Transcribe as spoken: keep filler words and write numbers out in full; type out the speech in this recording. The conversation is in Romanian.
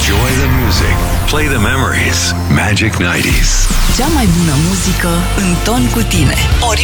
Enjoy the music. Play the memories. Magic nouăzeci. Cea mai bună muzică în ton cu tine. Oriunde